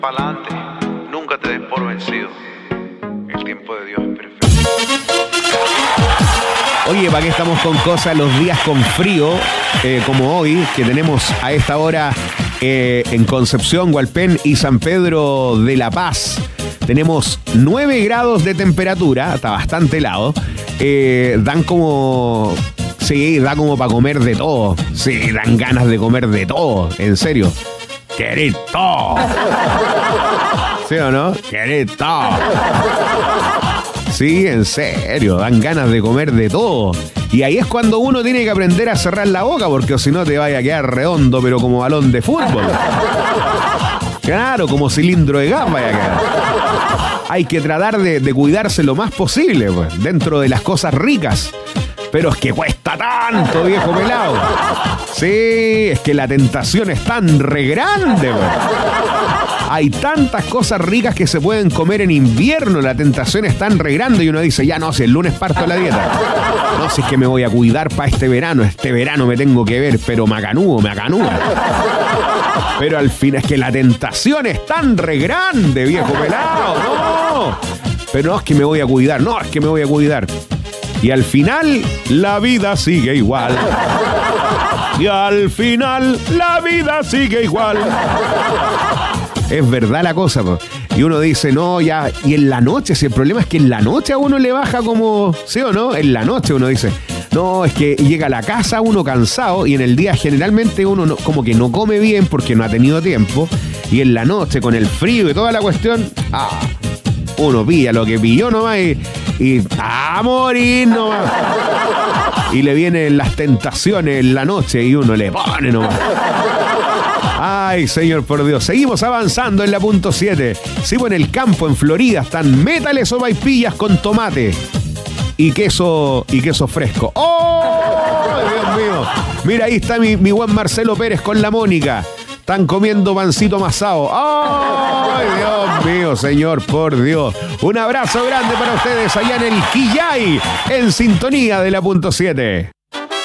Pa'lante, nunca te des por vencido. El tiempo de Dios es perfecto. Oye, ¿para qué estamos con cosas los días con frío? Como hoy, que tenemos a esta hora en Concepción, Hualpén y San Pedro de la Paz. Tenemos 9 grados de temperatura, está bastante helado. Dan como... Sí, da como para comer de todo. Sí, dan ganas de comer de todo, en serio. ¡Querés todo! ¿Sí o no? ¡Querés todo! Sí, en serio, dan ganas de comer de todo. Y ahí es cuando uno tiene que aprender a cerrar la boca, porque si no te vaya a quedar redondo, pero como balón de fútbol. Claro, como cilindro de gas vaya a quedar. Hay que tratar de cuidarse lo más posible, pues, dentro de las cosas ricas. Pero es que cuesta tanto, viejo pelado. Sí, es que la tentación es tan re grande, pues. Hay tantas cosas ricas que se pueden comer en invierno. La tentación es tan re grande y uno dice, ya no, si el lunes parto la dieta. No, si es que me voy a cuidar para este verano. Este verano me tengo que ver, pero macanudo. Pero al fin es que la tentación es tan re grande, viejo pelado. No. Pero no es que me voy a cuidar. No, es que me voy a cuidar. Y al final, la vida sigue igual. Y al final, la vida sigue igual. Es verdad la cosa, po. Y uno dice, no, ya. Y en la noche, si el problema es que en la noche a uno le baja como, ¿sí o no? En la noche uno dice, no, es que llega a la casa uno cansado y en el día generalmente uno no, como que no come bien porque no ha tenido tiempo. Y en la noche, con el frío y toda la cuestión, uno pilla lo que pilló nomás y a morir nomás. Y le vienen las tentaciones en la noche y uno le pone nomás. Ay, señor, por Dios. Seguimos avanzando en la punto 7. Sigo en el campo, en Florida. Están métales sopaipillas con tomate y queso fresco. ¡Oh, Dios mío! Mira, ahí está mi buen Marcelo Pérez con la Mónica. Están comiendo pancito amasado. ¡Ay, Dios mío, señor, por Dios! Un abrazo grande para ustedes allá en el Quillay, en sintonía de la punto 7.